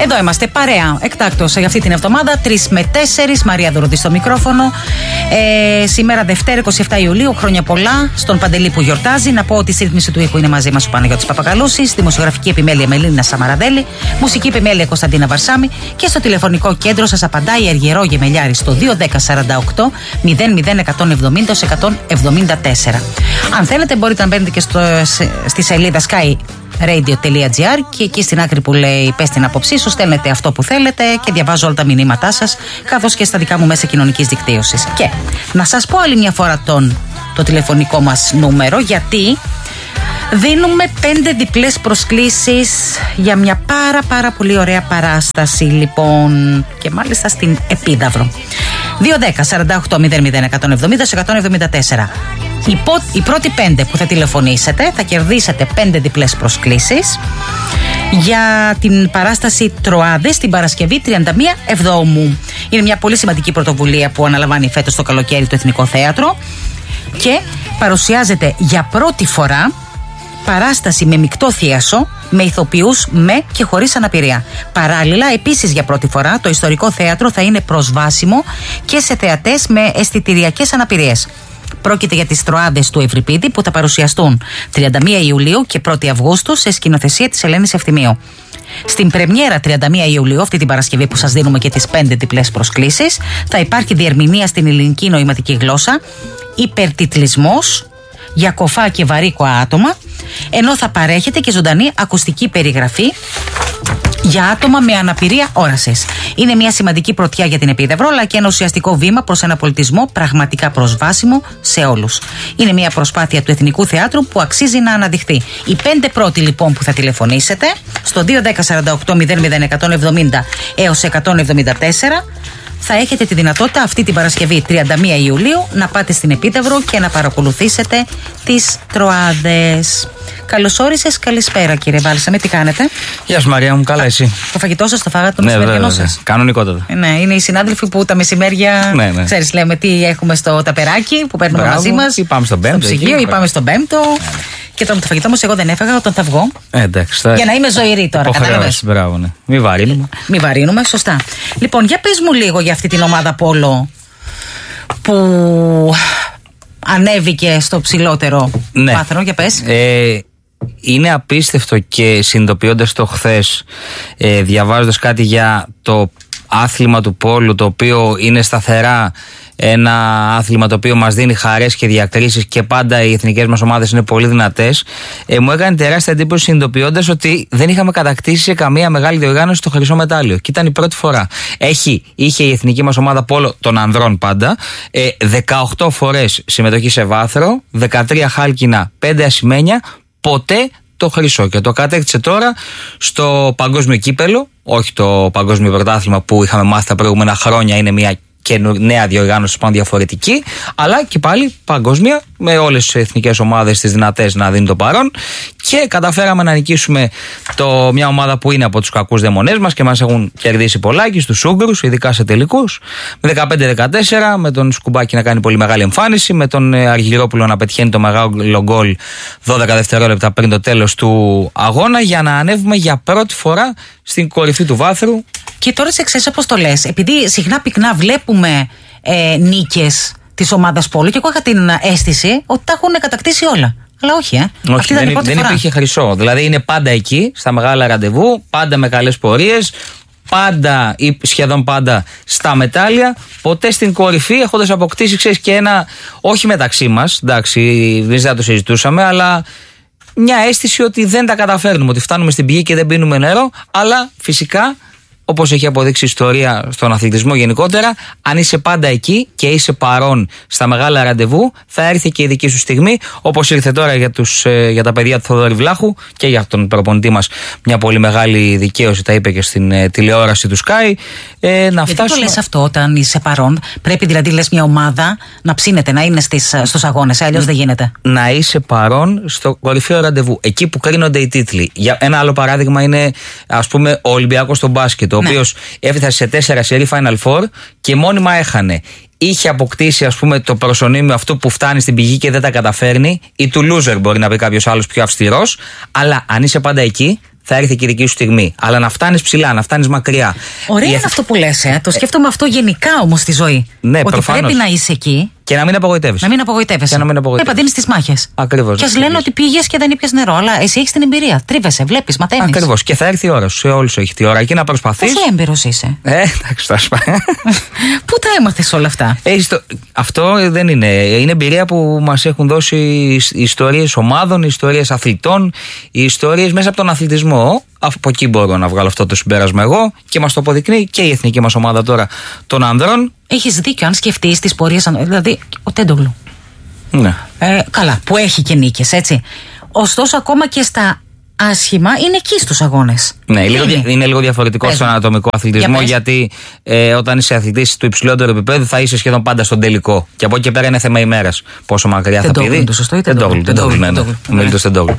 Εδώ είμαστε παρέα εκτάκτως για αυτή την εβδομάδα, 3 με 4. Μαρία Δωροδή στο μικρόφωνο. Σήμερα Δευτέρα 27 Ιουλίου, χρόνια πολλά στον Παντελή που γιορτάζει. Να πω ότι στη ρύθμιση του ήχου είναι μαζί μας ο Παναγιώτης Παπακαλούσης, δημοσιογραφική επιμέλεια Μελίνα Σαμαραδέλη, μουσική επιμέλεια Κωνσταντίνα Βαρσάμη και στο τηλεφωνικό κέντρο σας απαντάει η Αργυρό Γεμελιάρη στο 21048 00170 174. Αν θέλετε μπορείτε να μπαίνετε και στη σελίδα skyradio.gr και εκεί στην άκρη που λέει πες την άποψή σου, στέλνετε αυτό που θέλετε και διαβάζω όλα τα μηνύματά σας, καθώς και στα δικά μου μέσα κοινωνικής δικτύωσης. Και να σας πω άλλη μια φορά το τηλεφωνικό μας νούμερο, γιατί δίνουμε 5 διπλές προσκλήσεις για μια πάρα πολύ ωραία παράσταση, λοιπόν, και μάλιστα στην Επίδαυρο. 210-48-00-170-174. Οι πρώτοι 5 που θα τηλεφωνήσετε θα κερδίσετε 5 διπλές προσκλήσεις για την παράσταση Τροάδες την Παρασκευή 31 Εβδόμου. Είναι μια πολύ σημαντική πρωτοβουλία που αναλαμβάνει φέτος το καλοκαίρι το Εθνικό Θέατρο και παρουσιάζεται για πρώτη φορά παράσταση με μεικτό θίασο, με ηθοποιούς με και χωρίς αναπηρία. Παράλληλα, επίσης για πρώτη φορά, το Ιστορικό Θέατρο θα είναι προσβάσιμο και σε θεατές με αισθητηριακές αναπηρίες. Πρόκειται για τις Τροάδες του Ευρυπίδη που θα παρουσιαστούν 31 Ιουλίου και 1 Αυγούστου σε σκηνοθεσία της Ελένης Ευθυμίου. Στην πρεμιέρα 31 Ιουλίου, αυτή την Παρασκευή που σας δίνουμε και τις 5 διπλές προσκλήσεις, θα υπάρχει διερμηνία στην ελληνική νοηματική γλώσσα, υπερτιτλισμός για κοφά και βαρύκοα άτομα, ενώ θα παρέχεται και ζωντανή ακουστική περιγραφή για άτομα με αναπηρία όρασης. Είναι μια σημαντική πρωτιά για την Επίδαυρο, αλλά και ένα ουσιαστικό βήμα προς ένα πολιτισμό πραγματικά προσβάσιμο σε όλους. Είναι μια προσπάθεια του Εθνικού Θεάτρου που αξίζει να αναδειχθεί. Οι 5 πρώτοι λοιπόν που θα τηλεφωνήσετε στο 21048 έως 174 θα έχετε τη δυνατότητα αυτή την Παρασκευή 31 Ιουλίου να πάτε στην Επίδαυρο και να παρακολουθήσετε τις Τροάδες. Καλώς όρισες, καλησπέρα κύριε Βάλσαμε, τι κάνετε? Γεια σου Μαρία μου, καλά εσύ? Το φαγητό σας το φάγατε, το μεσημεριανό σας? Κανονικότατα. Ναι, είναι οι συνάδελφοι που τα μεσημέρια, ναι. Ξέρεις, λέμε τι έχουμε στο ταπεράκι που παίρνουμε μαζί μας, ή πάμε στον Πέμπτο, στο ψυγείο, ή πάμε στον Πέμπτο. Και το φαγητό όμως εγώ δεν έφαγα όταν θα βγω. Εντάξει, για να είμαι ζωηρή τώρα, κατάλαβες. Μπράβο, ναι. Μη βαρύνουμε, σωστά. Λοιπόν, για πες μου λίγο για αυτή την ομάδα Πόλο που ανέβηκε στο ψηλότερο βάθρο, για πες. Είναι απίστευτο και συνειδητοποιώντας το χθες, διαβάζοντας κάτι για το άθλημα του πόλου, το οποίο είναι σταθερά ένα άθλημα το οποίο μας δίνει χαρές και διακρίσεις και πάντα οι εθνικές μας ομάδες είναι πολύ δυνατές, μου έκανε τεράστια εντύπωση συνειδητοποιώντας ότι δεν είχαμε κατακτήσει σε καμία μεγάλη διοργάνωση το χρυσό μετάλλιο. Και ήταν η πρώτη φορά. Είχε η εθνική μας ομάδα πόλο των ανδρών πάντα 18 φορές συμμετοχή σε βάθρο, 13 χάλκινα, 5 ασημένια, ποτέ το χρυσό, και το κατέκτησε τώρα στο παγκόσμιο κύπελο, όχι το παγκόσμιο πρωτάθλημα που είχαμε μάθει τα προηγούμενα χρόνια, είναι μια και νέα διοργάνωση πάνω διαφορετική, αλλά και πάλι παγκόσμια, με όλες τις εθνικές ομάδες τις δυνατές να δίνουν το παρόν, και καταφέραμε να νικήσουμε μια ομάδα που είναι από τους κακούς δαιμονές μας και μας έχουν κερδίσει πολλάκι, στους Ούγγρους, ειδικά σε τελικούς, με 15-14, με τον Σκουμπάκη να κάνει πολύ μεγάλη εμφάνιση, με τον Αργυρόπουλο να πετυχαίνει το μεγάλο γκολ 12 δευτερόλεπτα πριν το τέλος του αγώνα, για να ανέβουμε για πρώτη φορά στην κορυφή του βάθρου. Και τώρα σε ξέρεις πώς το λες, επειδή συχνά πυκνά βλέπουμε νίκες της ομάδας Πόλου, και εγώ είχα την αίσθηση ότι τα έχουν κατακτήσει όλα. Αλλά όχι, όχι, αυτή ήταν η πρώτη δεν φορά. Υπήρχε χρυσό. Δηλαδή είναι πάντα εκεί, στα μεγάλα ραντεβού, πάντα με καλές πορείες, πάντα ή σχεδόν πάντα στα μετάλλια, ποτέ στην κορυφή, έχοντας αποκτήσει, ξέρεις, και ένα, όχι μεταξύ μας, εντάξει, εμείς δεν το συζητούσαμε, αλλά μια αίσθηση ότι δεν τα καταφέρνουμε, ότι φτάνουμε στην πηγή και δεν πίνουμε νερό, αλλά φυσικά, όπως έχει αποδείξει η ιστορία στον αθλητισμό γενικότερα, αν είσαι πάντα εκεί και είσαι παρόν στα μεγάλα ραντεβού, θα έρθει και η δική σου στιγμή, όπως ήρθε τώρα για τα παιδιά του Θοδωρή Βλάχου και για τον προπονητή μας μια πολύ μεγάλη δικαίωση, τα είπε και στην τηλεόραση του Sky. Γιατί το λες αυτό όταν είσαι παρόν? Πρέπει δηλαδή, λες, μια ομάδα να ψήνεται, να είναι στους αγώνες, αλλιώς δεν γίνεται. Να είσαι παρόν στο κορυφαίο ραντεβού, εκεί που κρίνονται οι τίτλοι. Για ένα άλλο παράδειγμα είναι, ας πούμε, ο Ολυμπιακός στο μπάσκετ, ο οποίος έφτασε σε 4 σερί Final Four και μόνιμα έχανε. Είχε αποκτήσει, ας πούμε, το προσωνύμιο αυτού που φτάνει στην πηγή και δεν τα καταφέρνει, ή του loser, μπορεί να πει κάποιος άλλος πιο αυστηρός, αλλά αν είσαι πάντα εκεί, θα έρθει και η δική σου στιγμή. Αλλά να φτάνεις ψηλά, να φτάνεις μακριά. Ωραία είναι αυτό που λες, το σκέφτομαι αυτό γενικά όμως στη ζωή. Ναι, ότι προφανώς. πρέπει να είσαι εκεί. Και να μην απογοητεύεσαι. Να μην απογοητεύεσαι. Να δίνεις τις μάχες. Ακριβώς. Και ας λένε ότι πήγες και δεν ήπιες νερό, αλλά εσύ έχεις την εμπειρία. Τρίβεσαι, βλέπεις, μαθαίνεις. Ακριβώς. Και θα έρθει η ώρα σου. Σε όλους έχει τη ώρα. Εκεί να προσπαθείς. Πόσο έμπειρος είσαι. Εντάξει, θα σου πω. Πού τα έμαθες όλα αυτά. Αυτό δεν είναι. Είναι εμπειρία που μας έχουν δώσει οι ιστορίες ομάδων, οι ιστορίες αθλητών, οι ιστορίες μέσα από τον αθλητισμό. Από εκεί μπορώ να βγάλω αυτό το συμπέρασμα εγώ και μας το αποδεικνύει και η εθνική μας ομάδα τώρα των ανδρών. Έχεις δίκιο, αν σκεφτείς τις πορείες. Δηλαδή, ο Τέντογλου. Ναι. Καλά, που έχει και νίκες, έτσι. Ωστόσο, ακόμα και στα άσχημα είναι εκεί στους αγώνες. Ναι, είναι λίγο διαφορετικό στον ατομικό αθλητισμό, γιατί όταν είσαι αθλητής του υψηλότερου επίπεδου θα είσαι σχεδόν πάντα στον τελικό. Και από εκεί και πέρα είναι θέμα ημέρας. Πόσο μακριά θα πηδεί. Τεντόγλου.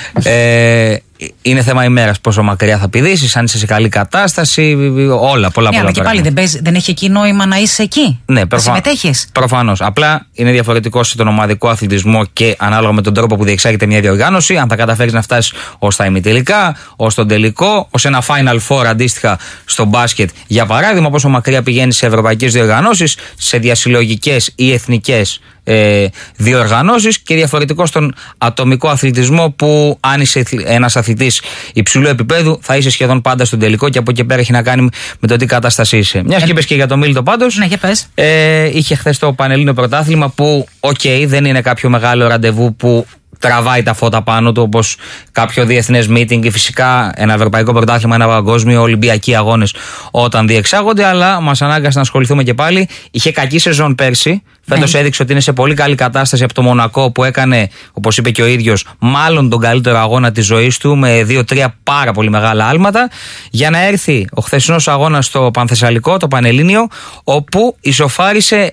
Είναι θέμα ημέρας πόσο μακριά θα πηδήσεις, αν είσαι σε καλή κατάσταση, όλα πολλά. Αλλά και πάλι δεν έχει εκεί νόημα να είσαι εκεί. Ναι, να συμμετέχεις. Προφανώς. Απλά είναι διαφορετικό στον ομαδικό αθλητισμό και ανάλογα με τον τρόπο που διεξάγεται μια διοργάνωση, αν θα καταφέρεις να φτάσεις ως τα ημιτελικά, ως τον τελικό, ως ένα Final Four αντίστοιχα στο μπάσκετ. Για παράδειγμα, πόσο μακριά πηγαίνεις σε ευρωπαϊκές διοργανώσεις, σε διασυλλογικές ή εθνικές διοργανώσεις, και διαφορετικό στον ατομικό αθλητισμό που αν είσαι ένας αθλητής υψηλού επίπεδου θα είσαι σχεδόν πάντα στον τελικό, και από εκεί πέρα έχει να κάνει με το τι κατάσταση είσαι. Μιας και είπες και για το Μίλτο πάντως, ναι, για πες. Είχε χθες το Πανελλήνιο Πρωτάθλημα που δεν είναι κάποιο μεγάλο ραντεβού που τραβάει τα φώτα πάνω του όπως κάποιο διεθνές meeting ή φυσικά ένα ευρωπαϊκό πρωτάθλημα, ένα παγκόσμιο, Ολυμπιακοί αγώνες όταν διεξάγονται, αλλά μας ανάγκασε να ασχοληθούμε και πάλι. Είχε κακή σεζόν πέρσι. Φέτος έδειξε ότι είναι σε πολύ καλή κατάσταση από το Μονακό που έκανε, όπως είπε και ο ίδιος, μάλλον τον καλύτερο αγώνα της ζωής του με 2-3 πάρα πολύ μεγάλα άλματα, για να έρθει ο χθεσινός αγώνας στο Πανθεσσαλικό, το Πανελλήνιο, όπου ισοφάρισε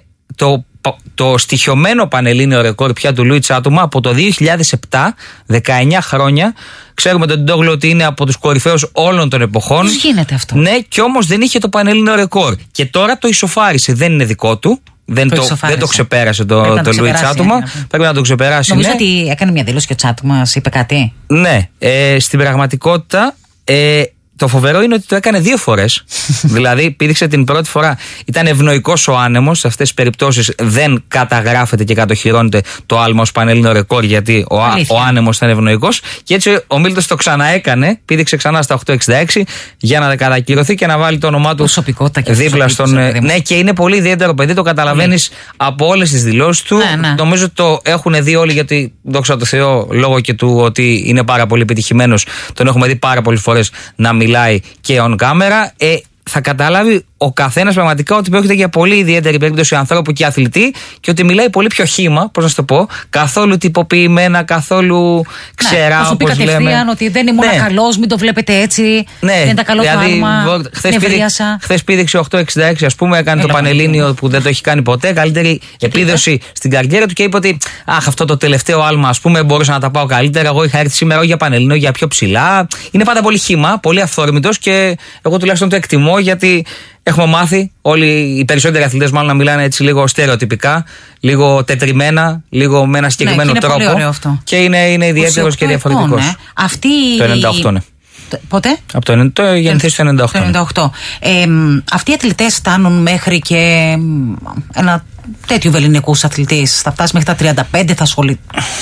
το στοιχειωμένο πανελλήνιο ρεκόρ πια του Λουί Τσάτουμα από το 2007, 19 χρόνια. Ξέρουμε τον Τεντόγλου ότι είναι από τους κορυφαίους όλων των εποχών. Πώς γίνεται αυτό? Ναι, και όμως δεν είχε το πανελλήνιο ρεκόρ. Και τώρα το ισοφάρισε. Δεν είναι δικό του. Δεν το ξεπέρασε το Λουί Τσάτουμα. Πρέπει να το ξεπεράσει. Νομίζω ότι έκανε μια δήλωση και ο Τσάτουμας είπε κάτι. Ναι, στην πραγματικότητα. Το φοβερό είναι ότι το έκανε 2 φορές. Δηλαδή, πήδηξε την πρώτη φορά. Ήταν ευνοϊκός ο άνεμος. Σε αυτές τις περιπτώσεις δεν καταγράφεται και κατοχυρώνεται το άλμα ως πανελλήνιο ρεκόρ, γιατί ο άνεμος ήταν ευνοϊκός. Και έτσι ο Μίλτος το ξαναέκανε. Πήδηξε ξανά στα 8,66 για να κατακυρωθεί και να βάλει το όνομά του δίπλα στον. Ναι, και είναι πολύ ιδιαίτερο παιδί. Το καταλαβαίνεις από όλες τις δηλώσεις του. Ναι. Νομίζω το έχουν δει όλοι, γιατί δόξα τω Θεώ, λόγω και του ότι είναι πάρα πολύ επιτυχημένος, τον έχουμε δει πάρα πολλές φορές να μιλάει και on camera. Θα καταλάβει ο καθένας πραγματικά ότι πρόκειται για πολύ ιδιαίτερη περίπτωση ανθρώπου και αθλητή, και ότι μιλάει πολύ πιο χύμα, πώς να σου το πω, καθόλου τυποποιημένα, καθόλου ξερά, όπως λέμε. Θα σου πει κατευθείαν ότι δεν ήμουν καλός, μην το βλέπετε έτσι, δεν είναι τα καλό του άλμα, χθες πήδηξε 8,66 ας πούμε, έκανε το Πανελλήνιο που δεν το έχει κάνει ποτέ, καλύτερη επίδοση στην καριέρα του, και είπε ότι αυτό το τελευταίο άλμα ας πούμε μπορούσα να τα πάω καλύτερα, εγώ είχα έρθει σήμερα για Πανελλήνιο, για πιο ψηλά. Είναι πάντα πολύ χύμα, πολύ αυθόρμητος, και εγώ τουλάχιστον το εκτιμώ, γιατί έχουμε μάθει όλοι οι περισσότεροι αθλητές μάλλον να μιλάνε έτσι λίγο στερεοτυπικά, λίγο τετριμένα, λίγο με ένα συγκεκριμένο τρόπο. Πολύ ωραίο αυτό. Και είναι ιδιαίτερος και διαφορετικός. Το 98, ναι. Πότε? Από το γεννηθείς το 98. Αυτοί οι αθλητές φτάνουν μέχρι και ένα τέτοιου βεληνικούς αθλητής. Θα φτάσει μέχρι τα 35, θα ασχολεί.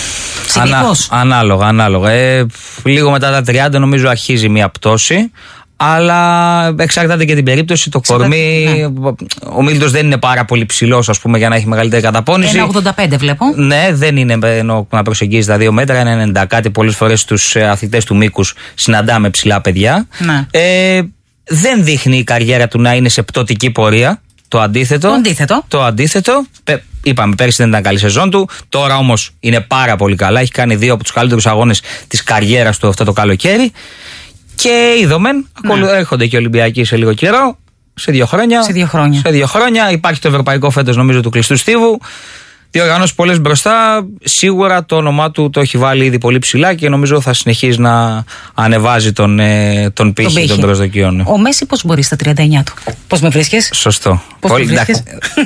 Ανάλογα. Λίγο μετά τα 30 νομίζω αρχίζει μια πτώση. Αλλά εξαρτάται και την περίπτωση, το κορμί. Ναι. Ο Μίλτος δεν είναι πάρα πολύ ψηλός, ας πούμε, για να έχει μεγαλύτερη καταπώνηση. 1,85 βλέπω. Ναι, δεν είναι να προσεγγίζει τα 2 μέτρα, είναι 90 κάτι. Πολλές φορές τους αθλητές του μήκους συναντάμε ψηλά παιδιά. Ναι. Δεν δείχνει η καριέρα του να είναι σε πτωτική πορεία. Το αντίθετο. Είπαμε, πέρυσι δεν ήταν καλή σεζόν του. Τώρα όμως είναι πάρα πολύ καλά. Έχει κάνει 2 από τους καλύτερους αγώνες της καριέρας του αυτό το καλοκαίρι. Και είδομεν, έρχονται και οι Ολυμπιακοί σε λίγο καιρό, σε 2 χρόνια. Υπάρχει το ευρωπαϊκό φέτος, νομίζω, του κλειστού στίβου. Διοργανώσεις πολλές μπροστά. Σίγουρα το όνομά του το έχει βάλει ήδη πολύ ψηλά, και νομίζω θα συνεχίζει να ανεβάζει τον πύχη των προσδοκιών. Ο Μέση πώς μπορεί στα 39 του? Πώς με βρίσκεις? Σωστό. Πώς με βρίσκεις?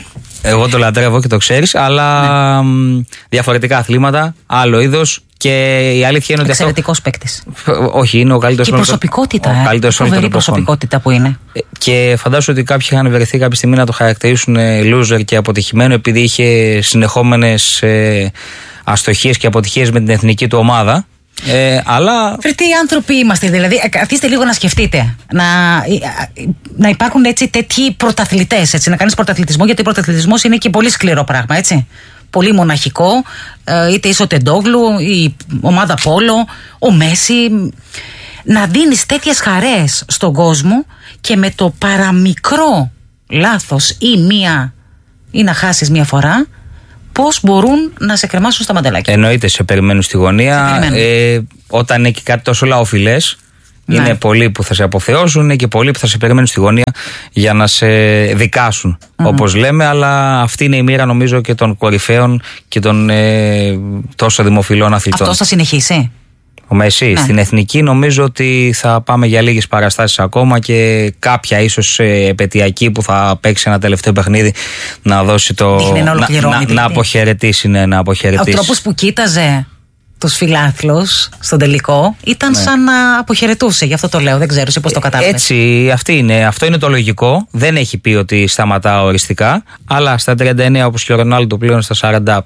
Εγώ το λατρεύω και το ξέρεις, αλλά διαφορετικά αθλήματα, άλλο είδος. Και η αλήθεια είναι ότι. Εξαιρετικός παίκτης. Όχι, είναι ο καλύτερος. Και η προσωπικότητα. Φοβερή προσωπικότητα που είναι. Και φαντάζομαι ότι κάποιοι είχαν βρεθεί κάποια στιγμή να το χαρακτηρίσουν loser και αποτυχημένο, επειδή είχε συνεχόμενες αστοχίες και αποτυχίες με την εθνική του ομάδα. Αλλά. Τι άνθρωποι είμαστε, δηλαδή. Καθίστε λίγο να σκεφτείτε. Να υπάρχουν έτσι τέτοιοι πρωταθλητές. Να κάνεις πρωταθλητισμό, γιατί ο πρωταθλητισμός είναι και πολύ σκληρό πράγμα, έτσι. Πολύ μοναχικό, είτε είσαι ο Τεντόγλου, η ομάδα Πόλο, ο Μέση. Να δίνεις τέτοιες χαρές στον κόσμο και με το παραμικρό λάθος ή να χάσεις μία φορά, πώς μπορούν να σε κρεμάσουν στα μανταλάκια. Εννοείται, σε περιμένουν στη γωνία. Όταν είναι και κάτι τόσο λαοφιλές, είναι πολλοί που θα σε αποθεώσουν, είναι και πολλοί που θα σε περιμένουν στη γωνία για να σε δικάσουν, όπως λέμε. Αλλά αυτή είναι η μοίρα, νομίζω, και των κορυφαίων και των τόσο δημοφιλών αθλητών. Αυτό θα συνεχίσει. Ο Μέση, στην εθνική νομίζω ότι θα πάμε για λίγες παραστάσεις ακόμα και κάποια ίσως επαιτειακή που θα παίξει ένα τελευταίο παιχνίδι να δώσει το. Να αποχαιρετήσει. Να αποχαιρετήσει. Ο τρόπος που κοίταζε τους φιλάθλους στον τελικό ήταν σαν να αποχαιρετούσε. Γι' αυτό το λέω. Δεν ξέρω πώς το κατάλαβες. Έτσι, αυτό είναι το λογικό. Δεν έχει πει ότι σταματά οριστικά. Αλλά στα 39, όπως και ο Ρονάλντο πλέον στα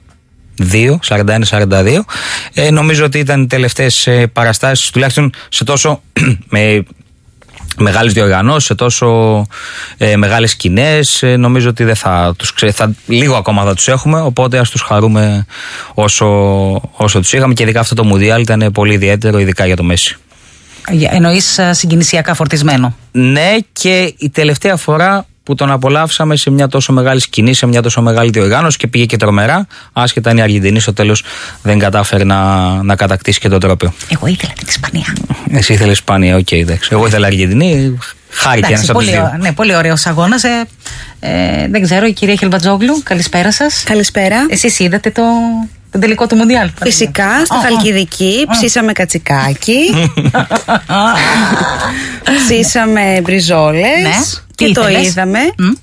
41-42, νομίζω ότι ήταν οι τελευταίες παραστάσεις, τουλάχιστον σε τόσο μεγάλες διοργανώσεις, σε τόσο μεγάλες σκηνές. Νομίζω ότι δεν θα τους λίγο ακόμα θα τους έχουμε, οπότε ας τους χαρούμε όσο τους είχαμε, και ειδικά αυτό το Μουντιάλ ήταν πολύ ιδιαίτερο, ειδικά για το Μέση. Εννοείς συγκινησιακά φορτισμένο? Ναι, και η τελευταία φορά που τον απολαύσαμε σε μια τόσο μεγάλη σκηνή, σε μια τόσο μεγάλη διοργάνωση, και πήγε και τρομερά, άσχετα αν η Αργεντινή στο τέλος δεν κατάφερε να κατακτήσει και το τρόπαιο. Εγώ ήθελα την Ισπανία. Εσύ ήθελες Ισπανία, οκ, εντάξει. Εγώ ήθελα Αργεντινή, χάρηκε ένας από τους δύο. Ναι, πολύ ωραίος αγώνας. Δεν ξέρω, η κυρία Χελβατζόγλου, καλησπέρα σας. Καλησπέρα. Εσείς είδατε τον τελικό του Μουντιάλ? Φυσικά, στη Χαλκιδική ψήσαμε κατσικάκι, ψήσαμε μπριζόλες και το είδαμε.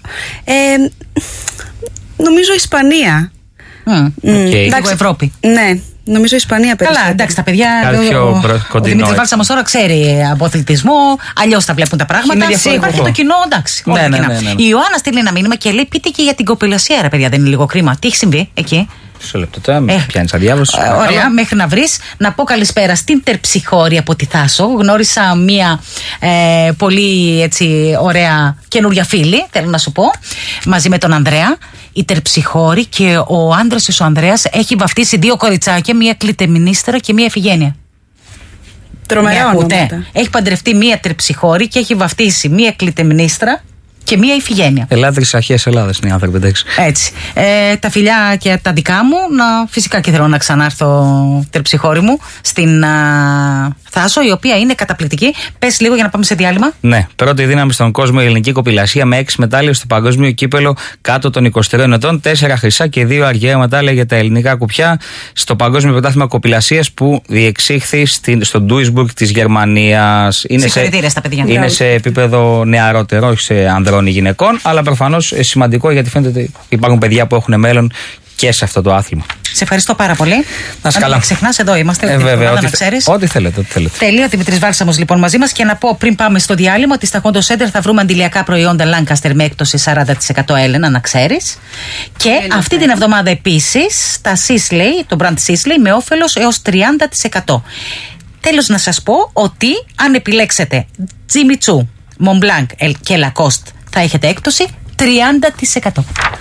Νομίζω Ισπανία. Εντάξει, Ευρώπη. Ναι, νομίζω Ισπανία περισσότερο. Καλά, εντάξει, τα παιδιά. Ο Δημήτρης Βάλσαμος τώρα ξέρει από αθλητισμό, αλλιώς τα βλέπουν τα πράγματα. Υπάρχει το κοινό, εντάξει. Η Ιωάννα στείλει ένα μήνυμα και λέει: πείτε και για την κοπηλασία, ρε παιδιά, δεν είναι λίγο κρίμα? Τι έχει συμβεί εκεί? Σε λεπτό τώρα, πιάνεις αδιάβαση. Ωραία, μέχρι να βρεις. Να πω καλησπέρα στην Τερψιχώρη από τη Θάσο. Γνώρισα μία πολύ έτσι ωραία καινούρια φίλη, θέλω να σου πω, μαζί με τον Ανδρέα. Η Τερψιχώρη, και ο άντρας της, ο Ανδρέας, έχει βαφτίσει 2 κοριτσάκια, μία Κλητεμνίστρα και μία Ιφηγένεια. Τρομερά ονόματα. Έχει παντρευτεί μία Τερψιχώρη και έχει βαφτίσει μία Κλητεμνίστρα και μία Ιφηγένεια. Ελλάδρες αρχαίες Ελλάδας είναι οι άνθρωποι, εντάξει. Έτσι. Τα φιλιά και τα δικά μου. Φυσικά και θέλω να ξανάρθω, Τερψιχώρη μου, στην Θάσο, η οποία είναι καταπληκτική. Πες λίγο για να πάμε σε διάλειμμα. Ναι, πρώτη δύναμη στον κόσμο η ελληνική κοπηλασία, με 6 μετάλλια στο παγκόσμιο κύπελο κάτω των 23 ετών, 4 χρυσά και 2 αργαία μετάλλια για τα ελληνικά κουπιά στο παγκόσμιο πρωτάθλημα κοπηλασίας που διεξήχθη στο Ντούισμπουργκ της Γερμανίας. Συγχαρητήρια στα παιδιά. Είναι σε επίπεδο νεαρότερο, όχι σε ανδρών ή γυναικών, αλλά προφανώς σημαντικό, γιατί φαίνεται ότι υπάρχουν παιδιά που έχουν μέλλον και σε αυτό το άθλημα. Σε ευχαριστώ πάρα πολύ. Να σε καλά. Ξεχνάς, εδώ είμαστε. Βέβαια, ό,τι θέλετε. Τέλεια, Δημήτρης Βάλσαμος λοιπόν μαζί μας. Και να πω πριν πάμε στο διάλειμμα ότι στα Hondo Center θα βρούμε αντιλιακά προϊόντα Lancaster με έκπτωση 40% Έλενα, να ξέρεις. Και αυτή την εβδομάδα επίσης τα Sisley, το brand Sisley, με όφελος έως 30%. Τέλος, να σας πω ότι αν επιλέξετε Jimmy Choo, Montblanc και Lacoste, θα έχετε έκπτωση 30%.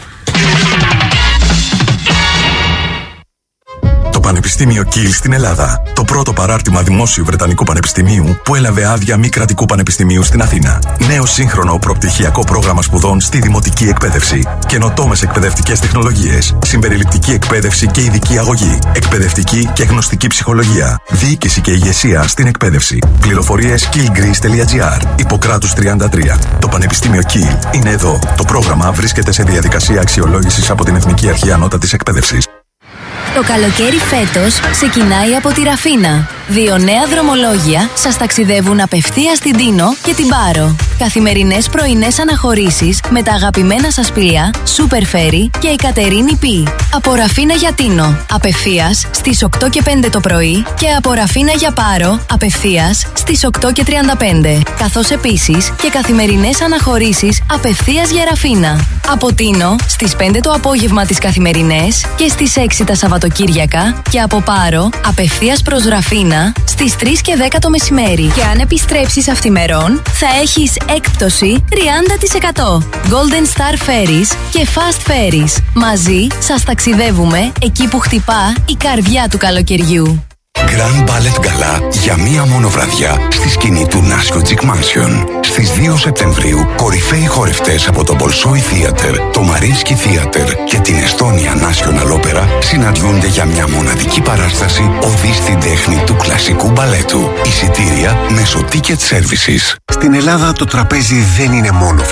Το Πανεπιστήμιο Κιλ στην Ελλάδα. Το πρώτο παράρτημα δημόσιου Βρετανικού Πανεπιστημίου που έλαβε άδεια μη κρατικού πανεπιστημίου στην Αθήνα. Νέο σύγχρονο προπτυχιακό πρόγραμμα σπουδών στη δημοτική εκπαίδευση. Καινοτόμες εκπαιδευτικές τεχνολογίες. Συμπεριληπτική εκπαίδευση και ειδική αγωγή. Εκπαιδευτική και γνωστική ψυχολογία. Διοίκηση και ηγεσία στην εκπαίδευση. Πληροφορίες killgreece.gr. Ιπποκράτους 33. Το Πανεπιστήμιο Κιλ είναι εδώ. Το πρόγραμμα βρίσκεται σε διαδικασία αξιολόγησης από την Εθνική Αρχή Ανώτατης Εκπαίδευσης. Το καλοκαίρι φέτος ξεκινάει από τη Ραφίνα. 2 νέα δρομολόγια σας ταξιδεύουν απευθείας στην Τίνο και την Πάρο. Καθημερινές πρωινές αναχωρήσεις με τα αγαπημένα σας πλοία Super Ferry και η Κατερίνη Π. Από Ραφίνα για Τίνο, απευθείας στις 8 και 5 το πρωί και από Ραφίνα για Πάρο, απευθείας στις 8 και 35. Καθώς επίσης και καθημερινές αναχωρήσεις απευθείας για Ραφίνα. Από Τίνο στις 5 το απόγευμα τις καθημερινές και στις 6 τα Σαββατοκύριακα και από Πάρο απευθείας προς Ραφίνα στις 3 και 10 το μεσημέρι. Και αν επιστρέψεις αυθημερών θα έχεις έκπτωση 30%. Golden Star Ferries και Fast Ferries. Μαζί σας ταξιδεύουμε εκεί που χτυπά η καρδιά του καλοκαιριού. Grand Ballet Gala για μία μόνο βραδιά στη σκηνή του Νάσιο Τζικ Mansion. Στις 2 Σεπτεμβρίου, κορυφαίοι χορευτές από το Bolshoi Theater, το Mariinsky Theater και την Estonia National Opera συναντιούνται για μια μοναδική παράσταση οδή στην τέχνη του κλασικού μπαλέτου. Εισιτήρια μέσω Ticket Services. Στην Ελλάδα το τραπέζι δεν είναι μόνο